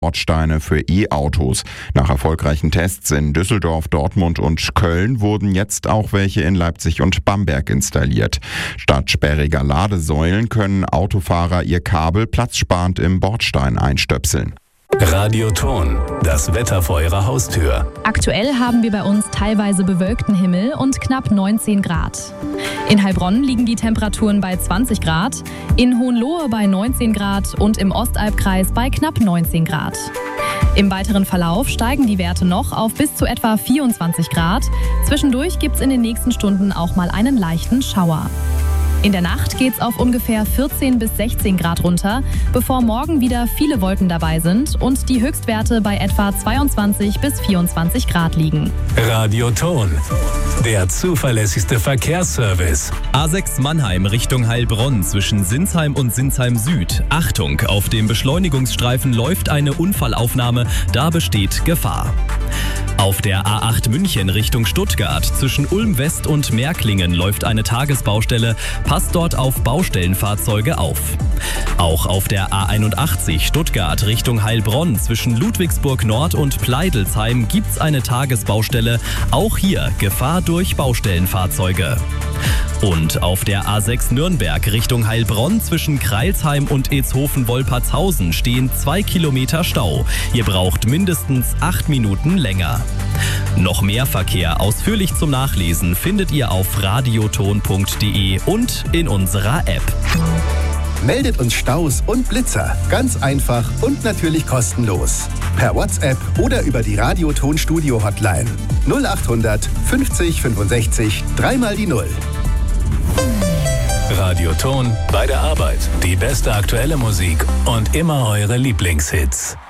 Bordsteine für E-Autos. Nach erfolgreichen Tests in Düsseldorf, Dortmund und Köln wurden jetzt auch welche in Leipzig und Bamberg installiert. Statt sperriger Ladesäulen können Autofahrer ihr Kabel platzsparend im Bordstein einstöpseln. Radioton, das Wetter vor Ihrer Haustür. Aktuell haben wir bei uns teilweise bewölkten Himmel und knapp 19 Grad. In Heilbronn liegen die Temperaturen bei 20 Grad, in Hohenlohe bei 19 Grad und im Ostalbkreis bei knapp 19 Grad. Im weiteren Verlauf steigen die Werte noch auf bis zu etwa 24 Grad. Zwischendurch gibt es in den nächsten Stunden auch mal einen leichten Schauer. In der Nacht geht's auf ungefähr 14 bis 16 Grad runter, bevor morgen wieder viele Wolken dabei sind und die Höchstwerte bei etwa 22 bis 24 Grad liegen. Radioton, der zuverlässigste Verkehrsservice. A6 Mannheim Richtung Heilbronn zwischen Sinsheim und Sinsheim Süd. Achtung, auf dem Beschleunigungsstreifen läuft eine Unfallaufnahme, da besteht Gefahr. Auf der A8 München Richtung Stuttgart zwischen Ulm West und Märklingen läuft eine Tagesbaustelle. Passt dort auf Baustellenfahrzeuge auf. Auch auf der A81 Stuttgart Richtung Heilbronn zwischen Ludwigsburg Nord und Pleidelsheim gibt's eine Tagesbaustelle. Auch hier Gefahr durch Baustellenfahrzeuge. Und auf der A6 Nürnberg Richtung Heilbronn zwischen Crailsheim und Etzhofen-Wolpertshausen stehen 2 Kilometer Stau. Ihr braucht mindestens 8 Minuten länger. Noch mehr Verkehr ausführlich zum Nachlesen findet ihr auf radioton.de und in unserer App. Meldet uns Staus und Blitzer. Ganz einfach und natürlich kostenlos. Per WhatsApp oder über die Radioton Studio Hotline. 0800 50 65 3 die 0. Radioton bei der Arbeit. Die beste aktuelle Musik und immer eure Lieblingshits.